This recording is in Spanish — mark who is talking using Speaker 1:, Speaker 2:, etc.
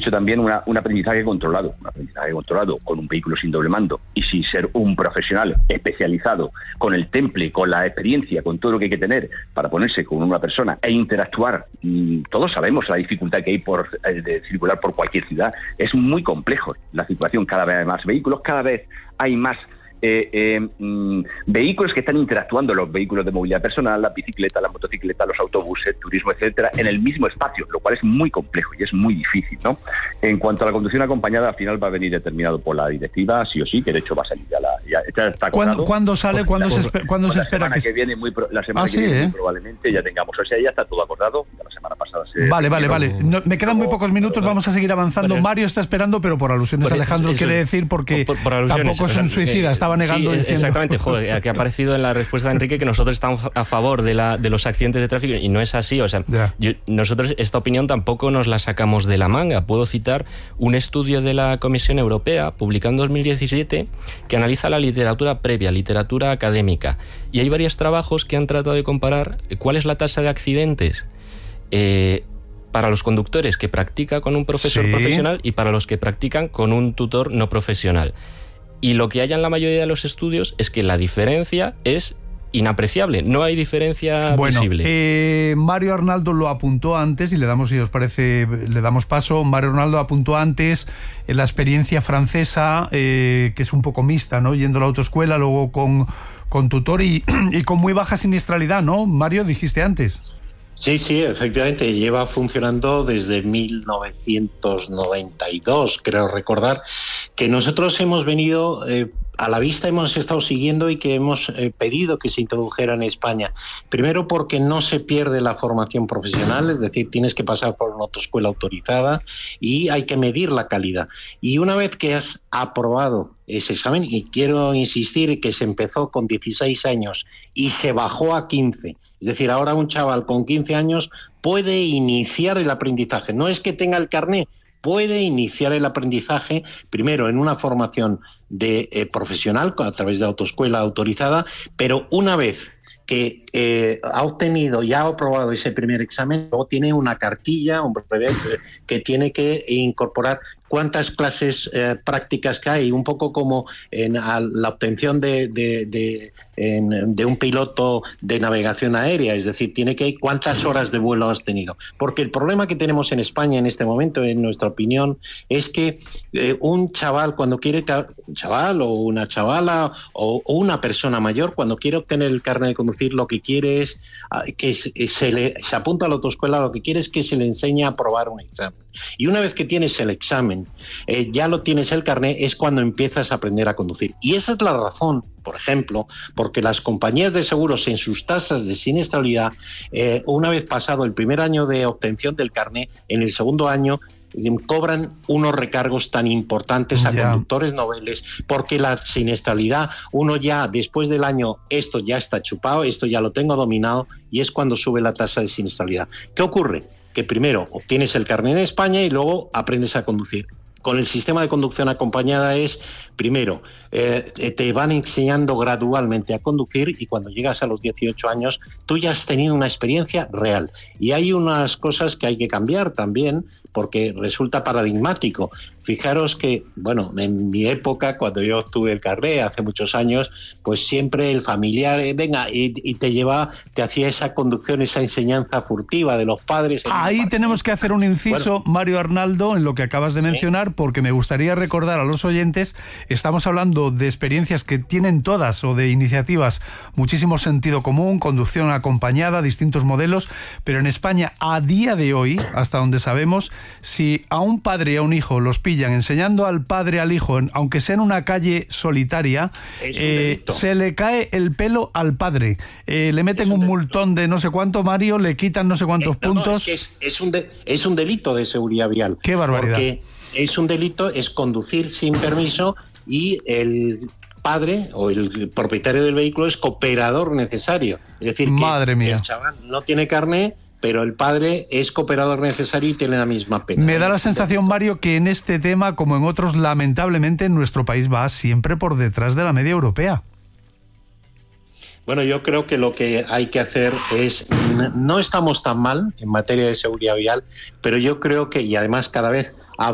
Speaker 1: dicho también, un aprendizaje controlado con un vehículo sin doble mando y sin ser un profesional especializado, con el temple, con la experiencia, con todo lo que hay que tener para ponerse con una persona e interactuar. Todos sabemos la dificultad que hay de circular por cualquier ciudad. Es muy complejo la circulación, cada vez hay más vehículos, cada vez hay más vehículos que están interactuando, los vehículos de movilidad personal, las bicicletas, las motocicletas, los autobuses, turismo, etcétera, en el mismo espacio, lo cual es muy complejo y es muy difícil, ¿no? En cuanto a la conducción acompañada, al final va a venir determinado por la directiva, sí o sí, que de hecho va a salir ya está acordado.
Speaker 2: ¿Cuándo sale? ¿Cuándo se espera que
Speaker 1: viene la semana que viene muy probablemente ya tengamos, o sea, ya está todo acordado, ya la semana pasada
Speaker 2: Vale. No, me quedan muy pocos minutos, vamos a seguir avanzando. Mario está esperando, pero por alusiones Alejandro quiere decir, porque
Speaker 3: por alusiones,
Speaker 2: tampoco es un suicida, estaba negando diciendo...
Speaker 3: Exactamente, joder, que ha aparecido en la respuesta de Enrique que nosotros estamos a favor de los accidentes de tráfico, y no es así. O sea, nosotros esta opinión tampoco nos la sacamos de la manga. Puedo citar un estudio de la Comisión Europea publicado en 2017 que analiza la literatura previa, literatura académica, y hay varios trabajos que han tratado de comparar cuál es la tasa de accidentes para los conductores que practican con un profesor profesional y para los que practican con un tutor no profesional. Y lo que hay en la mayoría de los estudios es que la diferencia es inapreciable, no hay diferencia visible.
Speaker 2: Mario Arnaldo lo apuntó antes y le damos, si os parece, le damos paso. Mario Arnaldo apuntó antes la experiencia francesa, que es un poco mixta, ¿no? Yendo a la autoescuela, luego con tutor y con muy baja siniestralidad, ¿no? Mario, dijiste antes.
Speaker 4: Sí, efectivamente, lleva funcionando desde 1992, creo recordar, que nosotros hemos venido, a la vista hemos estado siguiendo y que hemos pedido que se introdujera en España. Primero porque no se pierde la formación profesional, es decir, tienes que pasar por una autoescuela autorizada y hay que medir la calidad. Y una vez que has aprobado ese examen, y quiero insistir que se empezó con 16 años y se bajó a 15, es decir, ahora un chaval con 15 años puede iniciar el aprendizaje. No es que tenga el carné, puede iniciar el aprendizaje primero en una formación de profesional a través de autoescuela autorizada, pero una vez que ha obtenido y ha aprobado ese primer examen, luego tiene una cartilla, un brevet que tiene que incorporar cuántas clases prácticas que hay, un poco como en la obtención de un piloto de navegación aérea, es decir, tiene que ir cuántas horas de vuelo has tenido. Porque el problema que tenemos en España en este momento, en nuestra opinión, es que un chaval cuando quiere, un chaval o una chavala o una persona mayor, cuando quiere obtener el carnet de conducir, lo que quiere es que se apunta a la autoescuela, lo que quiere es que se le enseñe a aprobar un examen. Y una vez que tienes el examen, ya lo tienes el carnet, es cuando empiezas a aprender a conducir. Y esa es la razón, por ejemplo, porque las compañías de seguros en sus tasas de siniestralidad, una vez pasado el primer año de obtención del carnet, en el segundo año cobran unos recargos tan importantes a conductores noveles, porque la siniestralidad, uno ya después del año, esto ya está chupado, esto ya lo tengo dominado, y es cuando sube la tasa de siniestralidad. ¿Qué ocurre? Que primero obtienes el carnet en España y luego aprendes a conducir. Con el sistema de conducción acompañada es, primero, te van enseñando gradualmente a conducir, y cuando llegas a los 18 años tú ya has tenido una experiencia real. Y hay unas cosas que hay que cambiar también, porque resulta paradigmático. Fijaros que, bueno, en mi época, cuando yo obtuve el carnet hace muchos años, pues siempre el familiar, venga, y te hacía esa conducción, esa enseñanza furtiva de los padres.
Speaker 2: Ahí tenemos que hacer un inciso, Mario Arnaldo, en lo que acabas de mencionar, porque me gustaría recordar a los oyentes, estamos hablando de experiencias que tienen todas, o de iniciativas, muchísimo sentido común, conducción acompañada, distintos modelos, pero en España, a día de hoy, hasta donde sabemos, si a un padre y a un hijo los pillan enseñando al padre al hijo, aunque sea en una calle solitaria, se le cae el pelo al padre, le meten un multón de no sé cuánto, Mario, le quitan no sé cuántos puntos.
Speaker 4: Es un delito de seguridad vial.
Speaker 2: ¡Qué barbaridad!
Speaker 4: Porque es un delito, es conducir sin permiso, y el padre o el propietario del vehículo es cooperador necesario. Es decir,
Speaker 2: Madre
Speaker 4: que
Speaker 2: mía.
Speaker 4: El chaval no tiene carné, pero el padre es cooperador necesario y tiene la misma pena.
Speaker 2: Me da la sensación, Mario, que en este tema, como en otros, lamentablemente, nuestro país va siempre por detrás de la media europea.
Speaker 4: Bueno, yo creo que lo que hay que hacer es, no estamos tan mal en materia de seguridad vial, pero yo creo que, y además cada vez